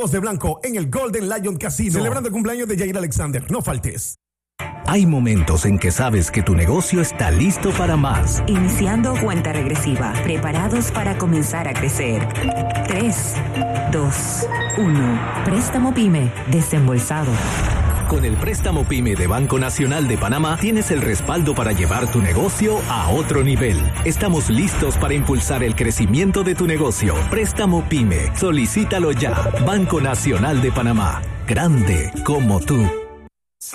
de blanco en el Golden Lion Casino. Celebrando el cumpleaños de Jair Alexander. No faltes. Hay momentos en que sabes que tu negocio está listo para más. Iniciando cuenta regresiva. Preparados para comenzar a crecer. 3, 2, 1. Préstamo PYME. Desembolsado. Con el préstamo PYME de Banco Nacional de Panamá tienes el respaldo para llevar tu negocio a otro nivel. Estamos listos para impulsar el crecimiento de tu negocio. Préstamo PYME. Solicítalo ya. Banco Nacional de Panamá. Grande como tú.